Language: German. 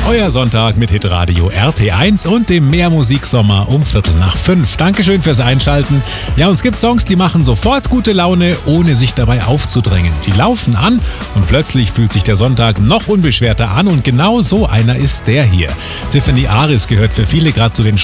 Euer Sonntag mit Hitradio RT1 und dem Mehrmusiksommer um 4:45. Dankeschön fürs Einschalten. Ja, uns gibt Songs, die machen sofort gute Laune, ohne sich dabei aufzudrängen. Die laufen an und plötzlich fühlt sich der Sonntag noch unbeschwerter an und genau so einer ist der hier. Tiffany Aris gehört für viele gerade zu den